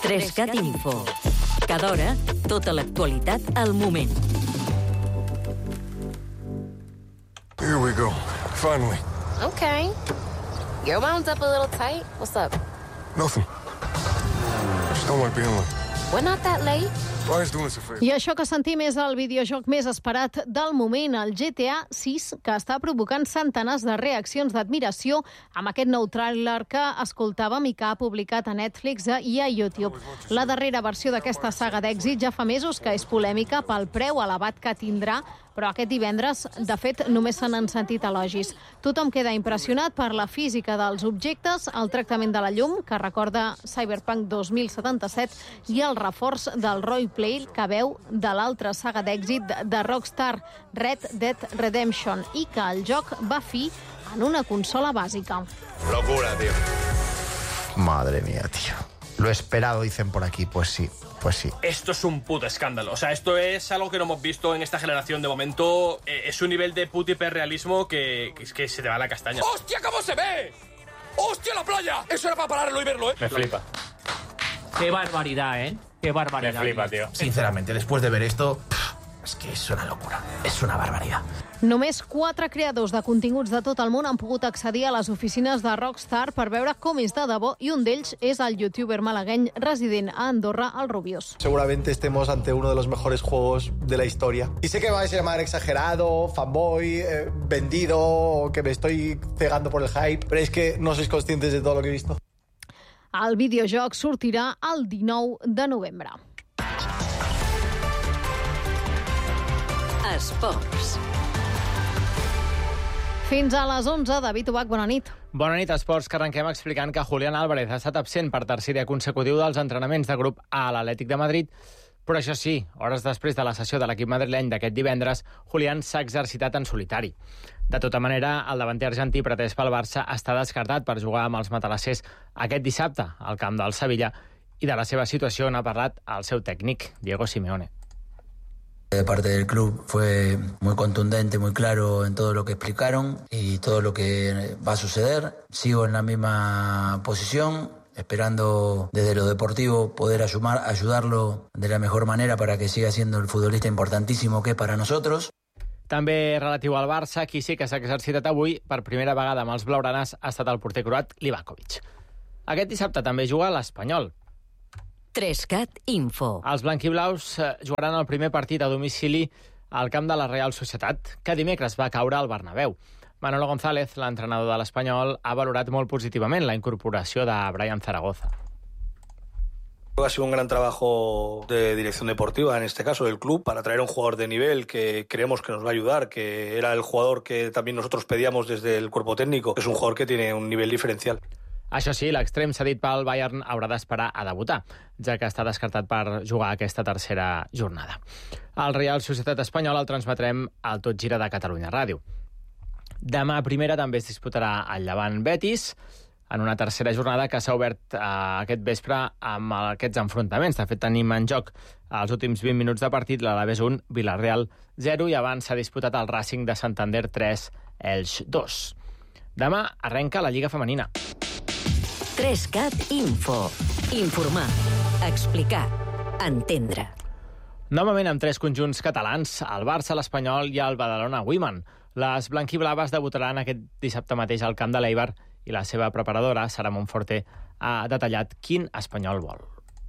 3CAT Info. Cada hora, tota l'actualitat al moment. Here we go. Finally. Okay. Your wound up a little tight. What's up? Nothing. Just don't like being late. We're not that late. Brian's doing us a favor. I això que sentim és el videojoc més esperat del moment, el GTA 6, que està provocant centenars de reaccions d'admiració amb aquest nou tràiler que escoltàvem i que ha publicat a Netflix i a YouTube. La darrera versió d'aquesta saga d'èxit ja fa mesos que és polèmica pel preu elevat que tindrà, però aquest divendres, de fet, només se n'han sentit elogis. Tothom queda impressionat per la física dels objectes, el tractament de la llum, que recorda Cyberpunk 2077, i el reforç del roleplay que veu de l'altra saga d'èxit de Rockstar, Red Dead Redemption, i que el joc va fi en una consola bàsica. Locura, tío. Madre mía, tío. Lo esperado, dicen por aquí. Pues sí, pues sí. Esto es un puto escándalo. O sea, esto es algo que no hemos visto en esta generación de momento. Es un nivel de puto hiperrealismo que se te va la castaña. ¡Hostia, cómo se ve! ¡Hostia, la playa! Eso era para pararlo y verlo, ¿eh? Me flipa. Qué barbaridad, ¿eh? Qué barbaridad. Me flipa, tío. Sinceramente, después de ver esto, es que es una locura. Es una barbaridad. Només 4 creadors de continguts de tot el món han pogut accedir a les oficines de Rockstar per veure com és de debò, i un d'ells és el youtuber malagueny resident a Andorra, el Rubius. Seguramente estemos ante uno de los mejores juegos de la historia. Y sé que me vais a llamar exagerado, fanboy, vendido, o que me estoy cegando por el hype, pero es que no sois conscientes de todo lo que he visto. El videojoc sortirà el 19 de novembre. Esports. Fins a les 11, David Ubach, bona nit. Bona nit, esports, que arrenquem explicant que Julián Álvarez ha estat absent per tercer dia consecutiu dels entrenaments de grup a l'Atlètic de Madrid, però això sí, hores després de la sessió de l'equip madrileny d'aquest divendres, Julián s'ha exercitat en solitari. De tota manera, el davanter argentí pretès pel Barça està descartat per jugar amb els matalassers aquest dissabte al camp del Sevilla, i de la seva situació n'ha parlat el seu tècnic, Diego Simeone. De parte del club fue muy contundente, muy claro en todo lo que explicaron y todo lo que va a suceder. Sigo en la misma posición, esperando desde lo deportivo poder ayudarlo de la mejor manera para que siga siendo el futbolista importantísimo que es para nosotros. També relatiu al Barça, qui sí que s'ha exercitat avui per primera vegada amb els blaugranes ha estat el porter croat Livakovic. Aquest dissabte també juga l'Espanyol. 3CAT Info. Els blanquiblaus jugaran el primer partit a domicili al camp de la Real Societat, que dimecres va caure al Bernabéu. Manolo González, l'entrenador de l'Espanyol, ha valorat molt positivament la incorporació de Brian Zaragoza. Ha sido un gran trabajo de dirección deportiva, en este caso del club, para traer a un jugador de nivel que creemos que nos va a ayudar, que era el jugador que también nosotros pedíamos desde el cuerpo técnico. Es un jugador que tiene un nivel diferencial. Això sí, l'extrem cedit pel Bayern haurà d'esperar a debutar, ja que està descartat per jugar aquesta tercera jornada. El Real Societat Espanyol el transmetrem al Tot Gira de Catalunya Ràdio. Demà primera també es disputarà el Llevant Betis, en una tercera jornada que s'ha obert aquest vespre amb aquests enfrontaments. De fet, tenim en joc els últims 20 minuts de partit, l'Alavés 1, Villarreal 0, i abans s'ha disputat el Racing de Santander 3, Elx 2. Demà arrenca la Lliga Femenina. 3CAT Info. Informar, explicar, entendre. Novament amb 3 conjunts catalans, el Barça, l'Espanyol i el Badalona Women. Les blanquiblaves debutaran aquest dissabte mateix al camp de l'Eibar i la seva preparadora, Sara Monforte, ha detallat quin Espanyol vol.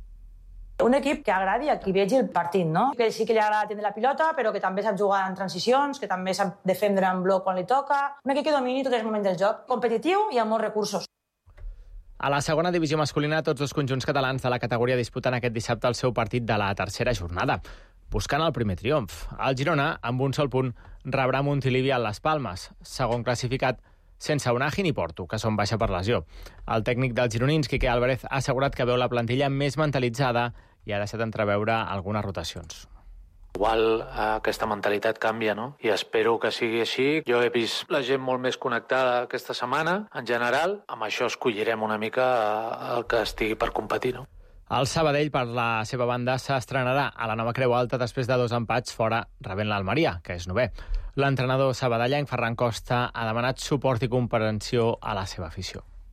Un equip que agradi a qui vegi el partit, no? Que sí que li agrada tenir la pilota, però que també sap jugar en transicions, que també sap defendre en bloc quan li toca. Un equip que domini tots els moments del joc, competitiu i amb molts recursos. A la segona divisió masculina, tots els conjunts catalans de la categoria disputen aquest dissabte el seu partit de la tercera jornada, buscant el primer triomf. El Girona, amb un sol punt, rebrà Montilivi a Les Palmes, segon classificat, sense Unagi ni Porto, que són baixa per lesió. El tècnic dels gironins, Quique Álvarez, ha assegurat que veu la plantilla més mentalitzada i ha deixat entreveure algunes rotacions. Igual aquesta mentalitat canvia, no? I espero que sigui així. Jo he vist la gent molt més connectada aquesta setmana, en general. Amb això escollirem una mica el que estigui per competir, no? El Sabadell, per la seva banda, s'estrenarà a la nova Creu Alta després de 2 empats fora rebent l'Almeria, que és 9è. L'entrenador sabadellenc Ferran Costa ha demanat suport i comprensió a la seva afició.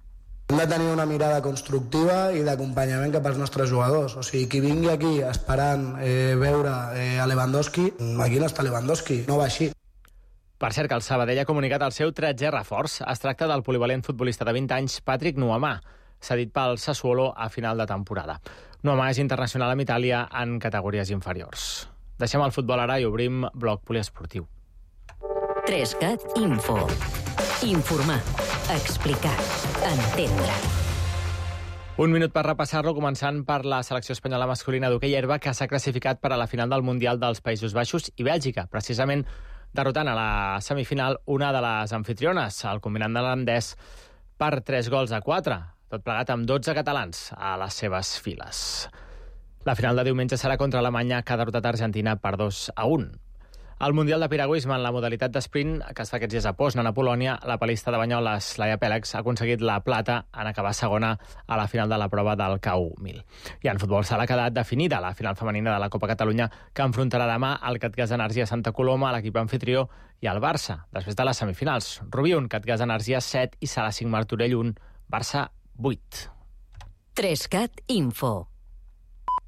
Hem de tenir una mirada constructiva i d'acompanyament cap als nostres jugadors. O sigui, qui vingui aquí esperant veure a Lewandowski, aquí no està Lewandowski, no va així. Per cert, que el Sabadell ha comunicat el seu 13è reforç. Es tracta del polivalent futbolista de 20 anys, Patrick Nuamà, cedit pel Sassuolo a final de temporada. Nuamà és internacional amb Itàlia en categories inferiors. Deixem el futbol ara i obrim bloc poliesportiu. 3CAT Info. Informar, explicar, entendre. Un minut per repassar-lo, començant per la selecció espanyola masculina d'hoquei herba, que s'ha classificat per a la final del Mundial dels Països Baixos i Bèlgica, precisament derrotant a la semifinal una de les anfitriones, el combinat neerlandès, per 3-4, tot plegat amb 12 catalans a les seves files. La final de diumenge serà contra Alemanya, que ha derrotat Argentina per 2-1. Al Mundial de Piragüisme, en la modalitat d'esprint, que es fa aquests dies a Poznan, a Polònia, la palista de Banyoles, Laia Pèlex, ha aconseguit la plata en acabar segona a la final de la prova del K1000. I en futbol sala ha quedat definida la final femenina de la Copa Catalunya, que enfrontarà demà el Catgas Energia Santa Coloma, l'equip anfitrió, i el Barça, després de les semifinals. Rubí 1, Catgas Energia 7 i Sala 5 Martorell 1, Barça 8. 3CAT Info.